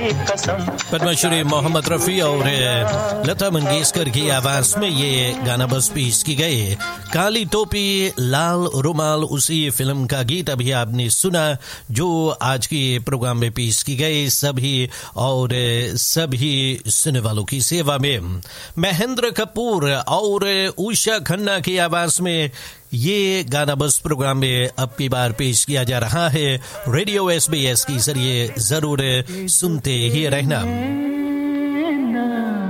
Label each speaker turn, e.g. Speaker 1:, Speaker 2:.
Speaker 1: पद्मश्री मोहम्मद रफी और लता मंगेशकर की आवाज में ये गाना बस पेश की गई। काली टोपी लाल रुमाल उसी फिल्म का गीत अभी आपने सुना, जो आज के प्रोग्राम में पेश की गई। सभी सुनने वालों की सेवा में महेंद्र कपूर और उषा खन्ना की आवाज में ये गाना बस प्रोग्राम में अब की बार पेश किया जा रहा है। रेडियो SBS के जरिए जरूर सुनते ही रहना।